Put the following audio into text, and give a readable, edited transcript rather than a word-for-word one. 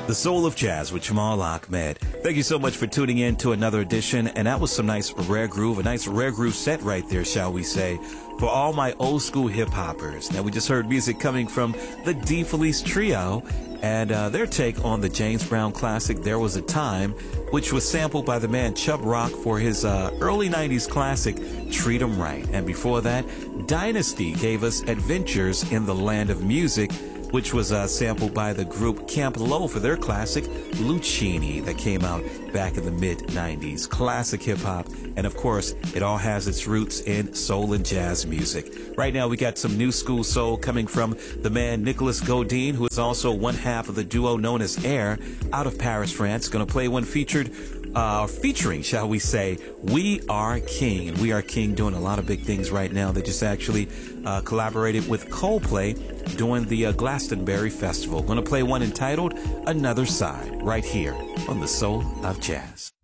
The Soul of Jazz with Jamal Ahmed. Thank you so much for tuning in to another edition. And that was some nice rare groove, a nice rare groove set right there, shall we say, for all my old school hip hoppers. Now, we just heard music coming from the D Felice Trio and their take on the James Brown classic, There Was a Time, which was sampled by the man Chubb Rock for his early 90s classic, Treat 'Em Right. And before that, Dynasty gave us Adventures in the Land of Music, which was sampled by the group Camp Lo for their classic Lucchini that came out back in the mid-90s. Classic hip-hop, and of course, it all has its roots in soul and jazz music. Right now, we got some new school soul coming from the man Nicolas Godin, who is also one half of the duo known as Air, out of Paris, France. Going to play one featuring, shall we say, We Are King. And We Are King doing a lot of big things right now. They just actually collaborated with Coldplay during the Glastonbury Festival. Going to play one entitled Another Side right here on The Soul of Jazz.